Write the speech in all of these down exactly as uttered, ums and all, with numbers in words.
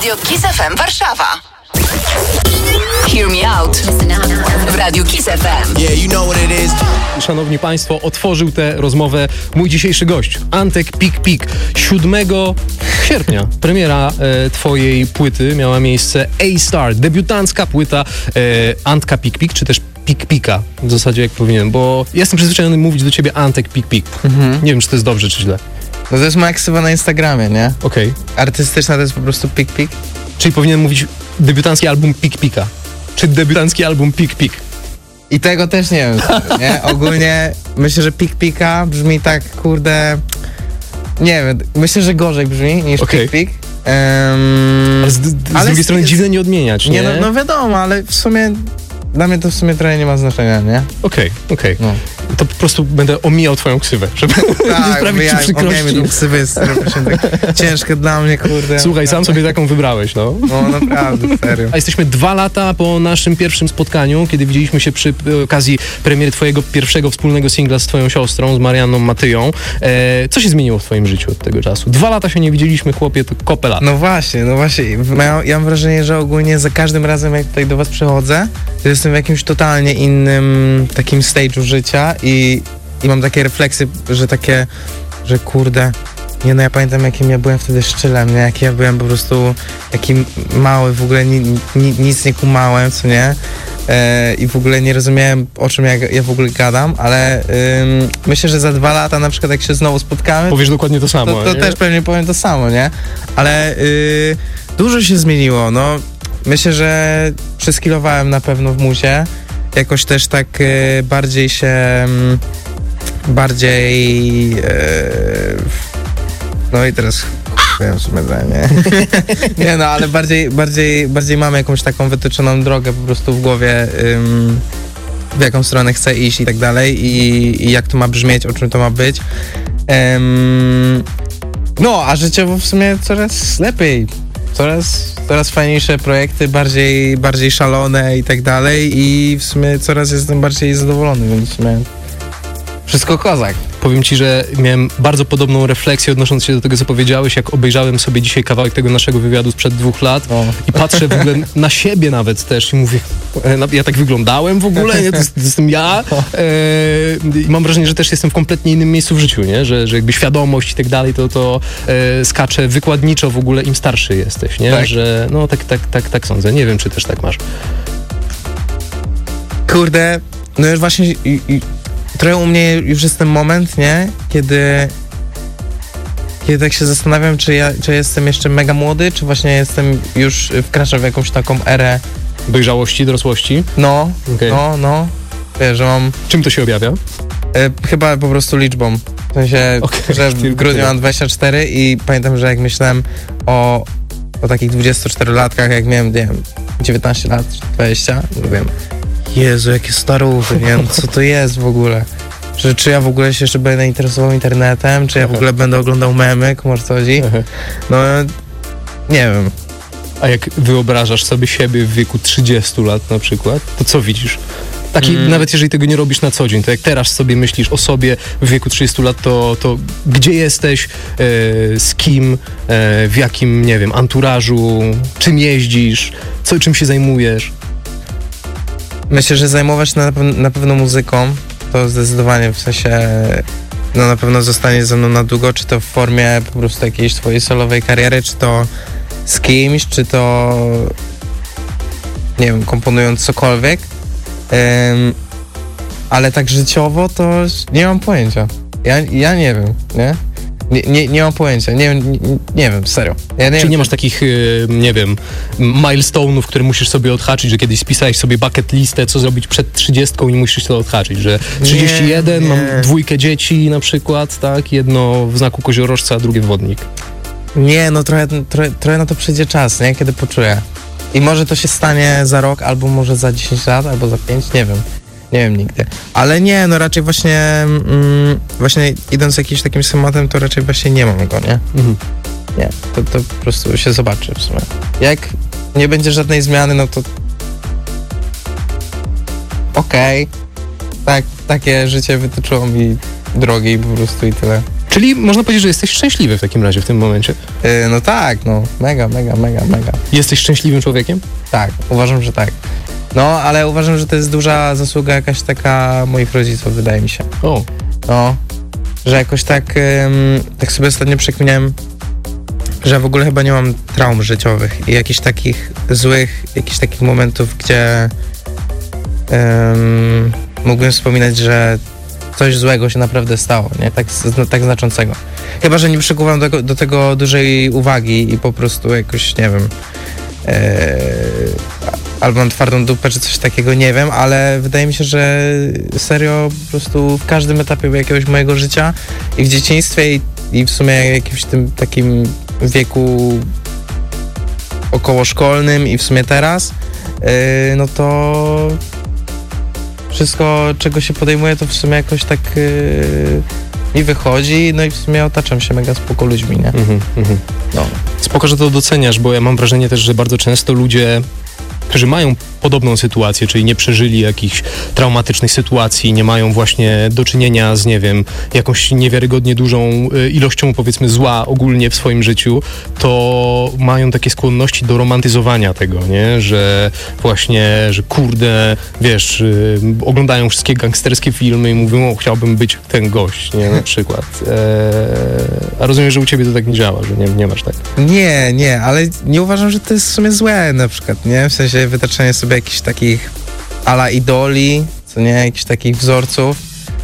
Radio Kiss F M Warszawa. Hear me out w Radiu Kiss F M. Yeah, you know what it is. Szanowni Państwo, otworzył tę rozmowę mój dzisiejszy gość, Antek Pik Pik. siódmego sierpnia premiera e, twojej płyty miała miejsce A-Star, debiutancka płyta e, Antka Pik Pik, czy też Pik Pika, w zasadzie jak powinienem, bo jestem przyzwyczajony mówić do ciebie Antek Pik Pik. Mhm. Nie wiem, czy to jest dobrze, czy źle. No to jest moja ksywa na Instagramie, nie? Okej. Okay. Artystyczna to jest po prostu Pik Pik. Czyli powinienem mówić debiutancki album Pik Pika, czy debiutancki album Pik Pik. I tego też nie wiem, nie? Ogólnie myślę, że Pik Pika brzmi tak, kurde... Nie wiem, myślę, że gorzej brzmi niż okay. Pik Pik. Um, ale z, z ale drugiej z, strony dziwne nie odmieniać, nie? Nie, no, no wiadomo, ale w sumie... Dla mnie to w sumie trochę nie ma znaczenia, nie? Okej, okay, okej. Okay. No. To po prostu będę omijał twoją ksywę, żeby tak, sprawić ci przykrości. Tak, tą ksywę jest tak ciężkie dla mnie, kurde. Słuchaj, sam sobie taką wybrałeś, no. No naprawdę, serio. A jesteśmy dwa lata po naszym pierwszym spotkaniu, kiedy widzieliśmy się przy okazji premiery twojego pierwszego wspólnego singla z twoją siostrą, z Marianną Matyją. E, co się zmieniło w twoim życiu od tego czasu? Dwa lata się nie widzieliśmy, chłopie, to kopę lat. No właśnie, no właśnie. Ja, ja mam wrażenie, że ogólnie za każdym razem, jak tutaj do was przychodzę, to jestem w jakimś totalnie innym takim stage'u życia i, i mam takie refleksy, że takie, że kurde, nie no ja pamiętam jakim ja byłem wtedy szczylem, nie? Jaki ja byłem po prostu taki mały, w ogóle ni, ni, nic nie kumałem, co nie? E, I w ogóle nie rozumiałem, o czym ja, ja w ogóle gadam, ale ym, myślę, że za dwa lata na przykład jak się znowu spotkamy... Powiesz dokładnie to samo, To, to też pewnie powiem to samo, nie? Ale y, dużo się zmieniło, no. Myślę, że przeskilowałem na pewno w muzie. Jakoś też tak y, bardziej się... Y, bardziej... Y, no i teraz... Wiem, w sumie, nie? Nie no, ale bardziej, bardziej, bardziej mam jakąś taką wytyczoną drogę po prostu w głowie, ym, w jaką stronę chcę iść i tak dalej i, i jak to ma brzmieć, o czym to ma być. Ym, no, a życiowo w sumie coraz lepiej. Coraz, coraz fajniejsze projekty, bardziej, bardziej szalone i tak dalej i w sumie coraz jestem bardziej zadowolony, więc w sumie wszystko kozak. Powiem ci, że miałem bardzo podobną refleksję odnosząc się do tego, co powiedziałeś, jak obejrzałem sobie dzisiaj kawałek tego naszego wywiadu sprzed dwóch lat o. i patrzę w ogóle na siebie nawet też i mówię, ja tak wyglądałem w ogóle, nie? To, jest, to jestem ja e, i mam wrażenie, że też jestem w kompletnie innym miejscu w życiu, nie? Że, że jakby świadomość i tak dalej, to, to e, skacze wykładniczo w ogóle im starszy jesteś, nie? Tak? Że no tak, tak, tak, tak sądzę. Nie wiem, czy też tak masz. Kurde, no już właśnie... I, i... Trochę u mnie już jest ten moment, nie? Kiedy, kiedy tak się zastanawiam, czy ja czy jestem jeszcze mega młody, czy właśnie jestem już, wkraczam w jakąś taką erę dojrzałości, dorosłości? No, okay. no, no. Wiesz, że mam... Czym to się objawia? E, chyba po prostu liczbą. W sensie, okay, że w grudniu mam dwadzieścia cztery i pamiętam, że jak myślałem o, o takich dwudziestoczterolatkach, jak miałem, nie wiem, dziewiętnaście lat, czy dwadzieścia, mówiłem, Jezu, jakie staruchy, nie wiem, co to jest w ogóle. Że, czy ja w ogóle się jeszcze będę interesował internetem, czy ja w ogóle będę oglądał memy, może co chodzi? No, nie wiem. A jak wyobrażasz sobie siebie w wieku trzydziestu lat na przykład, to co widzisz? Taki, mm. Nawet jeżeli tego nie robisz na co dzień, to jak teraz sobie myślisz o sobie w wieku trzydziestu lat, to, to gdzie jesteś, e, z kim, e, w jakim, nie wiem, anturażu, czym jeździsz, co, czym się zajmujesz? Myślę, że zajmować się na, na pewno muzyką, to zdecydowanie, w sensie, no na pewno zostanie ze mną na długo, czy to w formie po prostu jakiejś swojej solowej kariery, czy to z kimś, czy to, nie wiem, komponując cokolwiek, um, ale tak życiowo to nie mam pojęcia. Ja, ja nie wiem, nie? Nie, nie, nie mam pojęcia, nie, nie, nie wiem, serio. Ja nie Czyli wiem, nie masz takich, nie wiem, milestone'ów, które musisz sobie odhaczyć, że kiedyś spisałeś sobie bucket listę, co zrobić przed trzydziestką i musisz to odhaczyć, że trzydzieści jeden, nie, nie. mam dwójkę dzieci na przykład, tak, jedno w znaku koziorożca, a drugie wodnik. Nie, no trochę, trochę, trochę na to przyjdzie czas, nie, kiedy poczuję. I może to się stanie za rok, albo może za dziesięć lat, albo za pięć, nie wiem. Nie wiem nigdy. Ale nie, no raczej właśnie mm, właśnie idąc jakimś takim schematem, to raczej właśnie nie mam go, nie? Mhm. Nie, to, to po prostu się zobaczy w sumie. Jak nie będzie żadnej zmiany, no to okej. Okay. Tak, takie życie wytyczyło mi drogi po prostu i tyle. Czyli można powiedzieć, że jesteś szczęśliwy w takim razie w tym momencie. Yy, no tak, no, mega, mega, mega, mega. Jesteś szczęśliwym człowiekiem? Tak, uważam, że tak. No, ale uważam, że to jest duża zasługa jakaś taka moich rodziców, wydaje mi się. O. No, że jakoś tak, ym, tak sobie ostatnio przekminiałem, że w ogóle chyba nie mam traum życiowych i jakichś takich złych, jakichś takich momentów, gdzie ym, mógłbym wspominać, że coś złego się naprawdę stało, nie? Tak, tak znaczącego. Chyba że nie przykuwam do, do tego dużej uwagi i po prostu jakoś, nie wiem, yy, albo mam twardą dupę, czy coś takiego, nie wiem, ale wydaje mi się, że serio po prostu w każdym etapie jakiegoś mojego życia i w dzieciństwie i, i w sumie jakimś tym takim wieku okołoszkolnym i w sumie teraz, yy, no to wszystko, czego się podejmuję, to w sumie jakoś tak yy, mi wychodzi, no i w sumie otaczam się mega spoko ludźmi, nie? Mhm, mhm. No. Spoko, że to doceniasz, bo ja mam wrażenie też, że bardzo często ludzie, którzy mają podobną sytuację, czyli nie przeżyli jakichś traumatycznych sytuacji, nie mają właśnie do czynienia z, nie wiem, jakąś niewiarygodnie dużą ilością, powiedzmy, zła ogólnie w swoim życiu, to mają takie skłonności do romantyzowania tego, nie? Że właśnie, że kurde, wiesz, yy, oglądają wszystkie gangsterskie filmy i mówią, o, chciałbym być ten gość, nie? Na przykład. Eee, a rozumiem, że u ciebie to tak nie działa, że nie, nie masz tak. Nie, nie, ale nie uważam, że to jest w sumie złe na przykład, nie? W sensie wytaczanie sobie jakichś takich ala idoli, co nie, jakichś takich wzorców.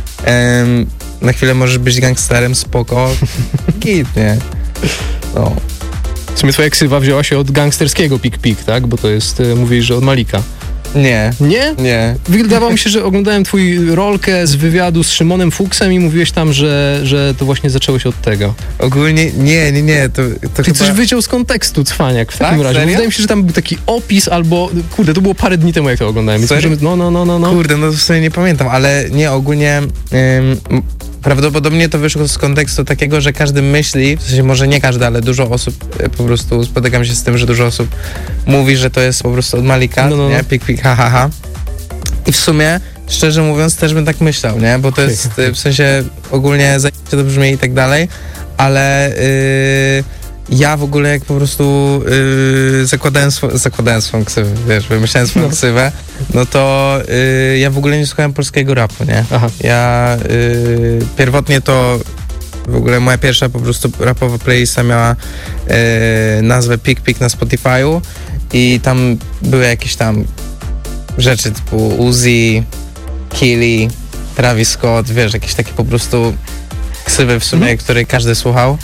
Um, na chwilę możesz być gangsterem, spoko, git, nie? No. W sumie twoja ksywa wzięła się od gangsterskiego Pik Pik, tak? Bo to jest, mówisz, że od Malika. Nie. Nie? Nie. Wydawało mi się, że oglądałem twój rolkę z wywiadu z Szymonem Fuksem i mówiłeś tam, że, że to właśnie zaczęło się od tego. Ogólnie nie, nie, nie. To, to Ty chyba... coś wyciął z kontekstu, cwaniak, w Tak? takim razie. Serio? Wydaje mi się, że tam był taki opis albo... Kurde, to było parę dni temu, jak to oglądałem. Więc Serio? możemy- No, no, no, no, no. Kurde, no w sumie nie pamiętam, ale nie, ogólnie ym, prawdopodobnie to wyszło z kontekstu takiego, że każdy myśli, w sensie może nie każdy, ale dużo osób, y, po prostu spotykam się z tym, że dużo osób mówi, że to jest po prostu od Malika, No, no, no. nie? Pik, pik, ha, ha, ha. I w sumie, szczerze mówiąc, też bym tak myślał, nie? Bo to jest, y, w sensie ogólnie zajebiście to brzmi i tak dalej, ale y, ja w ogóle jak po prostu y, zakładałem, swo- zakładałem swoją ksywę, wiesz, wymyślałem swoją No. ksywę, no to y, ja w ogóle nie słuchałem polskiego rapu, nie? Aha. Ja y, pierwotnie to w ogóle moja pierwsza po prostu rapowa playlista miała y, nazwę Pik Pik na Spotify'u i tam były jakieś tam rzeczy typu Uzi, Killy, Travis Scott, wiesz, jakieś takie po prostu ksywy w sumie, Mhm. której każdy słuchał.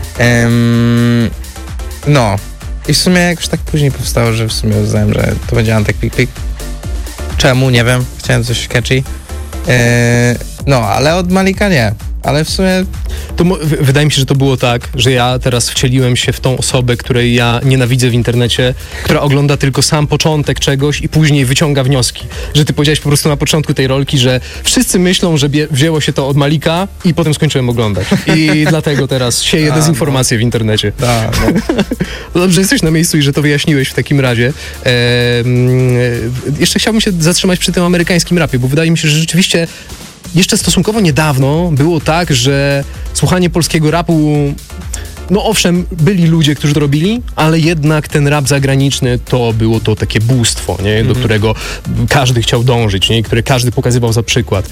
Ym, no. I w sumie jakoś tak później powstało, że w sumie uznałem, że to będzie Antek Pik Pik. Czemu? Nie wiem. Chciałem coś catchy. Yy, no, ale od Malika nie. Ale w sumie... To mo- w- wydaje mi się, że to było tak, że ja teraz wcieliłem się w tą osobę, której ja nienawidzę w internecie, która ogląda tylko sam początek czegoś i później wyciąga wnioski. Że ty powiedziałeś po prostu na początku tej rolki, że wszyscy myślą, że bie- wzięło się to od Malika i potem skończyłem oglądać. I dlatego teraz sieję A, dezinformację w internecie. Da, no. No dobrze, jesteś na miejscu i że to wyjaśniłeś w takim razie. Ehm, e, jeszcze chciałbym się zatrzymać przy tym amerykańskim rapie, bo wydaje mi się, że rzeczywiście jeszcze stosunkowo niedawno było tak, że słuchanie polskiego rapu, no owszem, byli ludzie, którzy to robili, ale jednak ten rap zagraniczny to było to takie bóstwo, nie? Do Mhm. którego każdy chciał dążyć, nie? I które każdy pokazywał za przykład.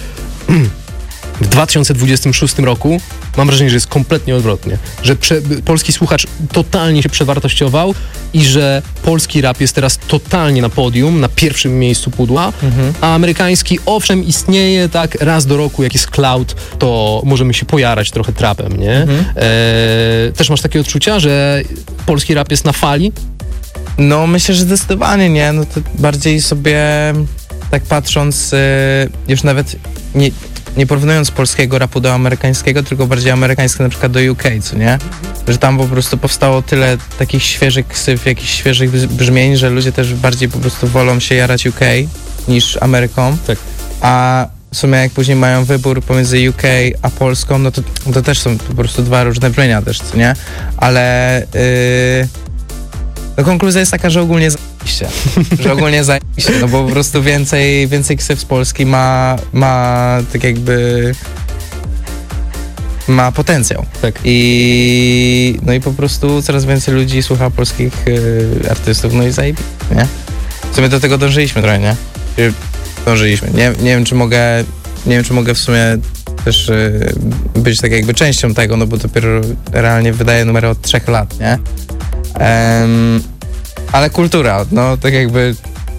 W dwa tysiące dwudziestym szóstym roku mam wrażenie, że jest kompletnie odwrotnie. Że prze, polski słuchacz totalnie się przewartościował i że polski rap jest teraz totalnie na podium, na pierwszym miejscu pudła, Mhm. a amerykański owszem istnieje tak raz do roku, jak jest cloud, to możemy się pojarać trochę trapem, nie? Mhm. E, też masz takie odczucia, że polski rap jest na fali? No myślę, że zdecydowanie nie, no to bardziej sobie tak patrząc, y, już nawet nie, nie porównując polskiego rapu do amerykańskiego, tylko bardziej amerykańskiego na przykład do U K, co nie? Że tam po prostu powstało tyle takich świeżych ksyw, jakichś świeżych bz- brzmień, że ludzie też bardziej po prostu wolą się jarać U K niż Ameryką. Tak. A w sumie jak później mają wybór pomiędzy U K a Polską, no to, to też są po prostu dwa różne brzmienia też, co nie? Ale yy, no konkluzja jest taka, że ogólnie zajebiście, że ogólnie zajebiście, no bo po prostu więcej, więcej ksyw z Polski ma, ma tak jakby ma potencjał. Tak. I no i po prostu coraz więcej ludzi słucha polskich y, artystów, no i zajebi, nie? W sumie do tego dążyliśmy trochę, nie? Y, Dążyliśmy. Nie, nie wiem, czy mogę, nie wiem, czy mogę w sumie też y, być tak jakby częścią tego, no bo dopiero realnie wydaję numery od trzech lat, nie? Um, ale kultura, no tak jakby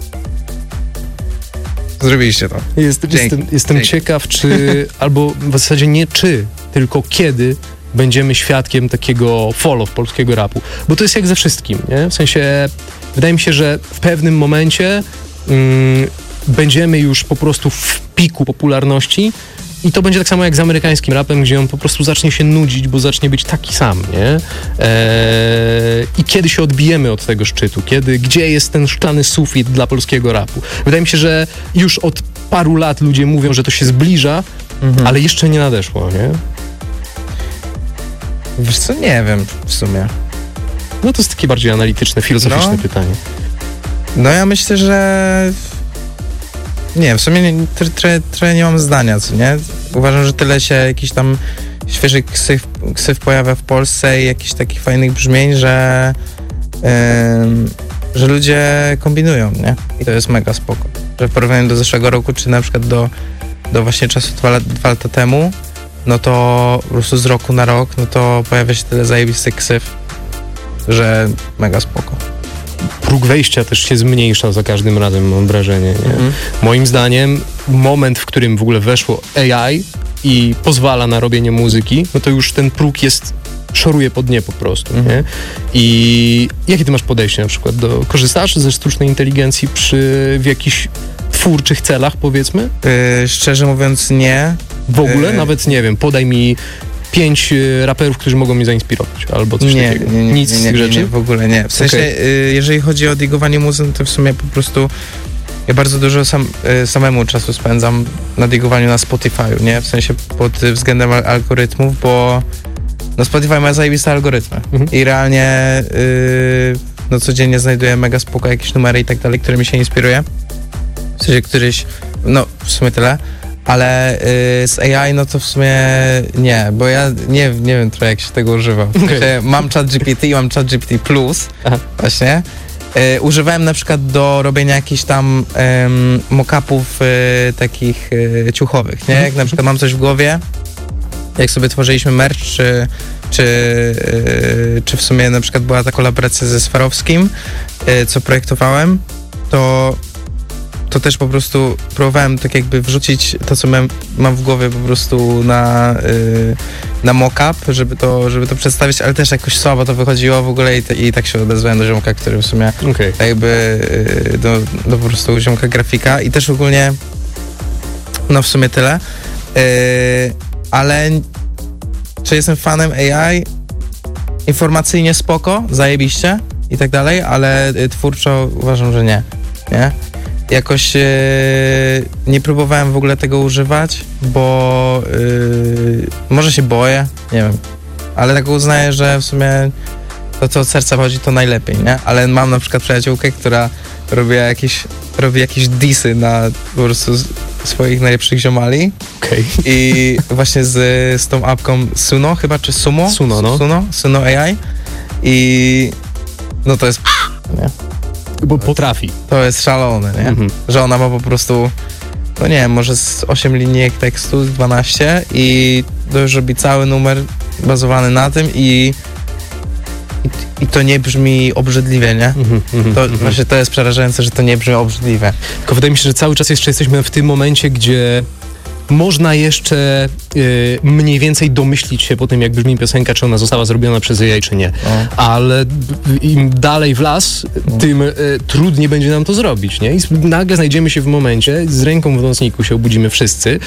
zrobiliście to. Jest, jestem jestem Dzięki. ciekaw, czy, albo w zasadzie nie czy, tylko kiedy będziemy świadkiem takiego fall-off polskiego rapu. Bo to jest jak ze wszystkim, nie? W sensie, wydaje mi się, że w pewnym momencie mm, będziemy już po prostu w piku popularności i to będzie tak samo jak z amerykańskim rapem, gdzie on po prostu zacznie się nudzić, bo zacznie być taki sam, nie? Eee, I kiedy się odbijemy od tego szczytu? Kiedy, gdzie jest ten szklany sufit dla polskiego rapu? Wydaje mi się, że już od paru lat ludzie mówią, że to się zbliża, mhm. ale jeszcze nie nadeszło, nie? Wiesz co, nie wiem w sumie. No to jest takie bardziej analityczne, filozoficzne no. pytanie. No ja myślę, że nie, w sumie nie, trochę, trochę nie mam zdania, co nie? Uważam, że tyle się jakiś tam świeży ksyw, ksyw pojawia w Polsce i jakichś takich fajnych brzmień, że ym, że ludzie kombinują, nie? I to jest mega spoko. Że w porównaniu do zeszłego roku, czy na przykład do, do właśnie czasu dwa, dwa lata temu, no to po prostu z roku na rok, no to pojawia się tyle zajebistych ksyw, że mega spoko. Próg wejścia też się zmniejsza za każdym razem, mam wrażenie. Nie? Mhm. Moim zdaniem moment, w którym w ogóle weszło A I i pozwala na robienie muzyki, no to już ten próg jest, szoruje po dnie po prostu. Mhm. Nie? I jakie ty masz podejście na przykład do, korzystasz ze sztucznej inteligencji przy, w jakichś twórczych celach, powiedzmy? Yy, szczerze mówiąc nie. W ogóle? Yy... Nawet nie wiem, podaj mi pięć y, raperów, którzy mogą mnie zainspirować, albo coś nie, takiego. Nie, nie, Nic nie, z nie, tych rzeczy? Nie, nie, w ogóle nie. W sensie, Okay. y, jeżeli chodzi o digowanie muzy, to w sumie po prostu ja bardzo dużo sam, y, samemu czasu spędzam na digowaniu na Spotify'u, nie? W sensie pod względem al- algorytmów, bo no Spotify ma zajebiste algorytmy mhm. i realnie y, no codziennie znajduję mega spoko jakieś numery i tak dalej, które mi się inspiruje. W sensie któryś, no w sumie tyle. Ale y, z A I no to w sumie nie, bo ja nie, nie wiem trochę jak się tego używa. W sensie, okay. Mam ChatGPT i mam ChatGPT Plus, Aha. właśnie. Y, używałem na przykład do robienia jakichś tam um, mock-upów y, takich y, ciuchowych, nie? Jak na przykład mam coś w głowie, jak sobie tworzyliśmy merch, czy, czy, y, czy w sumie na przykład była ta kolaboracja ze Swarowskim, y, co projektowałem, to to też po prostu próbowałem tak jakby wrzucić to, co mam, mam w głowie po prostu na, yy, na mock-up, żeby to, żeby to przedstawić, ale też jakoś słabo to wychodziło w ogóle i, te, i tak się odezwałem do ziomka, który w sumie okay. tak jakby yy, do, do po prostu ziomka grafika i też ogólnie no w sumie tyle, yy, ale czy jestem fanem A I? Informacyjnie spoko, zajebiście i tak dalej, ale twórczo uważam, że nie, nie? Jakoś yy, nie próbowałem w ogóle tego używać, bo yy, może się boję, nie wiem, ale tak uznaję, że w sumie to, co od serca chodzi, to najlepiej, nie? Ale mam na przykład przyjaciółkę, która robi jakieś, robi jakieś disy na po prostu z, swoich najlepszych ziomali. Okay. I właśnie z, z tą apką Suno chyba, czy Sumo? Suno, no. Suno, Suno A I. I no to jest... nie? Bo potrafi. To jest szalone, nie? Mhm. Że ona ma po prostu, no nie wiem, może z osiem linijek tekstu, z dwanaście i to już robi cały numer bazowany na tym i, i, i to nie brzmi obrzydliwie, nie? Mhm, to mhm. Właśnie to jest przerażające, że to nie brzmi obrzydliwie. Tylko wydaje mi się, że cały czas jeszcze jesteśmy w tym momencie, gdzie można jeszcze y, mniej więcej domyślić się po tym, jak brzmi piosenka, czy ona została zrobiona przez A I, czy nie. No. Ale im dalej w las, no. tym y, trudniej będzie nam to zrobić, nie? I nagle znajdziemy się w momencie, z ręką w nocniku się obudzimy wszyscy, y,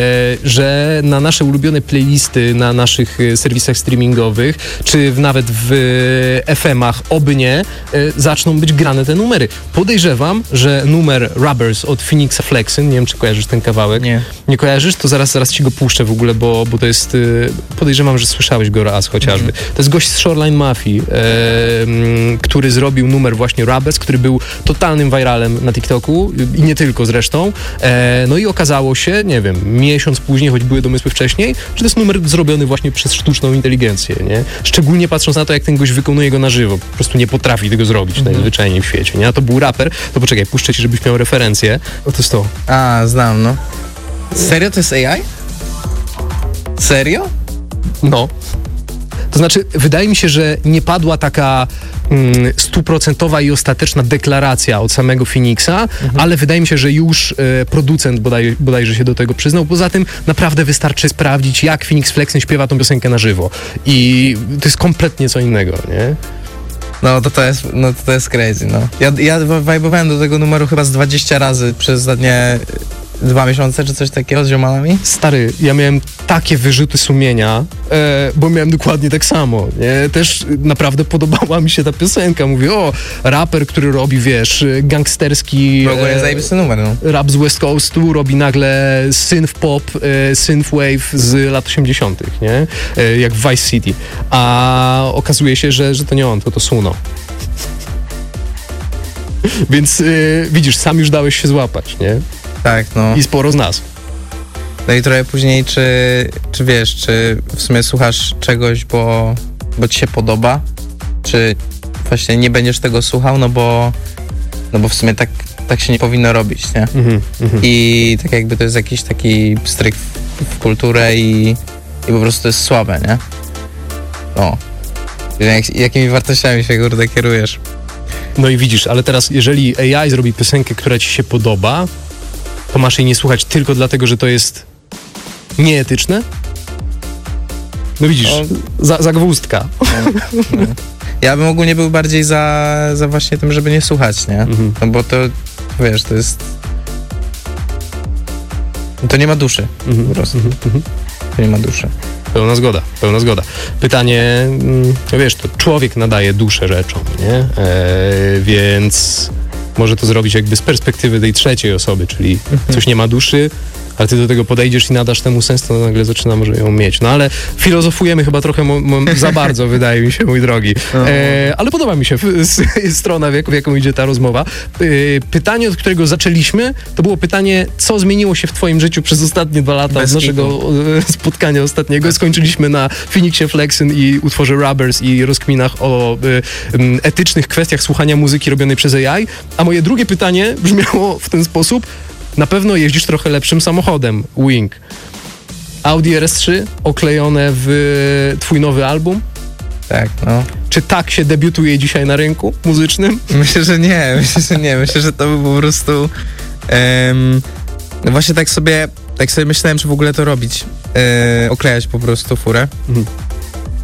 że na nasze ulubione playlisty, na naszych y, serwisach streamingowych, czy w, nawet w y, F M-ach, oby nie, y, zaczną być grane te numery. Podejrzewam, że numer Rubbers od Phoenixa Flexyn, nie wiem, czy kojarzysz ten kawałek, nie. nie kojarzysz, to zaraz, zaraz ci go puszczę w ogóle, bo, bo to jest, y, podejrzewam, że słyszałeś go raz chociażby. Mm. To jest gość z Shoreline Mafii, e, m, który zrobił numer właśnie Rubbers, który był totalnym viralem na TikToku i nie tylko zresztą. E, no i okazało się, nie wiem, miesiąc później, choć były domysły wcześniej, że to jest numer zrobiony właśnie przez sztuczną inteligencję, nie? Szczególnie patrząc na to, jak ten gość wykonuje go na żywo. Po prostu nie potrafi tego zrobić mm. najzwyczajniej w świecie, nie? A to był raper, to poczekaj, puszczę ci, żebyś miał referencję. O, to jest to. A, znam, no. Serio to jest A I? Serio? No. To znaczy, wydaje mi się, że nie padła taka mm, stuprocentowa i ostateczna deklaracja od samego Phoenixa, mhm. ale wydaje mi się, że już e, producent bodaj, bodajże się do tego przyznał. Poza tym naprawdę wystarczy sprawdzić, jak Phoenix Flexen śpiewa tą piosenkę na żywo. I to jest kompletnie co innego, nie? No to to jest, no to, to jest crazy, no. Ja, ja wajbowałem do tego numeru chyba z dwadzieścia razy przez ostatnie dwa miesiące, czy coś takiego z ziomalami. Stary, ja miałem takie wyrzuty sumienia, e, bo miałem dokładnie tak samo, nie? Też naprawdę podobała mi się ta piosenka. Mówię, o, raper, który robi, wiesz, gangsterski... W ogóle zajebisty numer, no. Rap z West Coastu, robi nagle synth pop, e, synth wave z lat osiemdziesiątych, nie? E, jak w Vice City. A okazuje się, że, że to nie on, to to Suno. Więc y, widzisz, sam już dałeś się złapać, nie? Tak, no. I sporo z nas. No i trochę później, czy, czy wiesz, czy w sumie słuchasz czegoś, bo, bo ci się podoba, czy właśnie nie będziesz tego słuchał, no bo, no bo w sumie tak, tak się nie powinno robić, nie? Mm-hmm, mm-hmm. I tak jakby to jest jakiś taki stryk w, w kulturę i, i po prostu to jest słabe, nie? No. Jak, jakimi wartościami się, kurde, kierujesz? No i widzisz, ale teraz jeżeli A I zrobi piosenkę, która ci się podoba, to masz jej nie słuchać tylko dlatego, że to jest nieetyczne? No widzisz, no, za, zagwózdka. No, no. Ja bym ogólnie był bardziej za, za właśnie tym, żeby nie słuchać, nie? Mhm. No bo to, wiesz, to jest... To nie ma duszy, mhm. po prostu. Mhm. To nie ma duszy. Pełna zgoda, pełna zgoda. Pytanie, no wiesz, to człowiek nadaje duszę rzeczom, nie? E, więc może to zrobić jakby z perspektywy tej trzeciej osoby, czyli mhm. coś nie ma duszy, ale ty do tego podejdziesz i nadasz temu sens, to nagle zaczyna może ją mieć. No ale filozofujemy chyba trochę mo- mo- za bardzo, wydaje mi się, mój drogi. E, ale podoba mi się w, s, strona, w, jak, w jaką idzie ta rozmowa. E, pytanie, od którego zaczęliśmy, to było pytanie, co zmieniło się w twoim życiu przez ostatnie dwa lata Bez od naszego e, spotkania ostatniego. Skończyliśmy na Phoenixie Flexen i utworze Rubbers i rozkminach o e, etycznych kwestiach słuchania muzyki robionej przez A I. A moje drugie pytanie brzmiało w ten sposób: na pewno jeździsz trochę lepszym samochodem, Wing. Audi R S trzy oklejone w twój nowy album? Tak, no. Czy tak się debiutuje dzisiaj na rynku muzycznym? Myślę, że nie. Myślę, że nie. Myślę, że to by po prostu... Um, no właśnie tak sobie, tak sobie myślałem, czy w ogóle to robić. E, oklejać po prostu furę. Mhm.